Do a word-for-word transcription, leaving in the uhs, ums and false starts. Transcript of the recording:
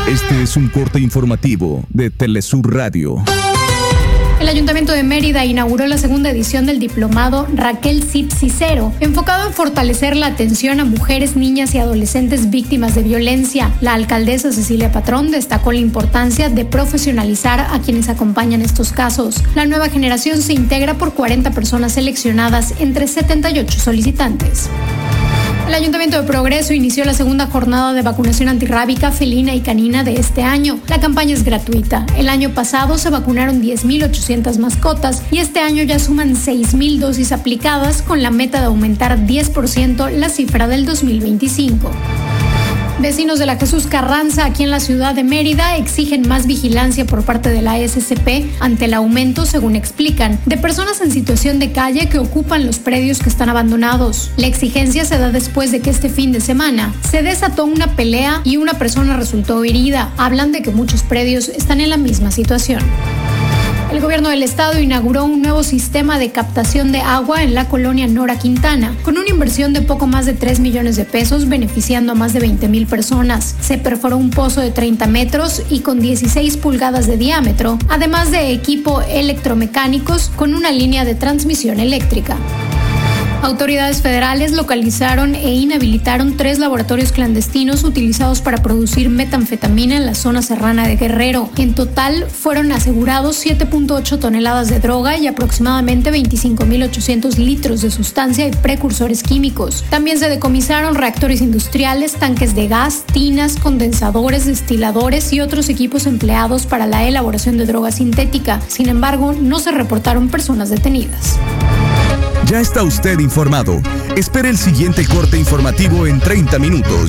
Este es un corte informativo de Telesur Radio. El Ayuntamiento de Mérida inauguró la segunda edición del diplomado Raquel Cid Cicero, enfocado en fortalecer la atención a mujeres, niñas y adolescentes víctimas de violencia. La alcaldesa Cecilia Patrón destacó la importancia de profesionalizar a quienes acompañan estos casos. La nueva generación se integra por cuarenta personas seleccionadas entre setenta y ocho solicitantes. El Ayuntamiento de Progreso inició la segunda jornada de vacunación antirrábica felina y canina de este año. La campaña es gratuita. El año pasado se vacunaron diez mil ochocientas mascotas y este año ya suman seis mil dosis aplicadas, con la meta de aumentar diez por ciento la cifra del dos mil veinticinco. Vecinos de la Jesús Carranza, aquí en la ciudad de Mérida, exigen más vigilancia por parte de la S C P ante el aumento, según explican, de personas en situación de calle que ocupan los predios que están abandonados. La exigencia se da después de que este fin de semana se desató una pelea y una persona resultó herida. Hablan de que muchos predios están en la misma situación. El gobierno del estado inauguró un nuevo sistema de captación de agua en la colonia Nora Quintana, con una inversión de poco más de tres millones de pesos, beneficiando a más de veinte mil personas. Se perforó un pozo de treinta metros y con dieciséis pulgadas de diámetro, además de equipo electromecánicos con una línea de transmisión eléctrica. Autoridades federales localizaron e inhabilitaron tres laboratorios clandestinos utilizados para producir metanfetamina en la zona serrana de Guerrero. En total fueron asegurados siete punto ocho toneladas de droga y aproximadamente veinticinco mil ochocientos litros de sustancia y precursores químicos. También se decomisaron reactores industriales, tanques de gas, tinas, condensadores, destiladores y otros equipos empleados para la elaboración de droga sintética. Sin embargo, no se reportaron personas detenidas. Ya está usted informado. Espere el siguiente corte informativo en treinta minutos.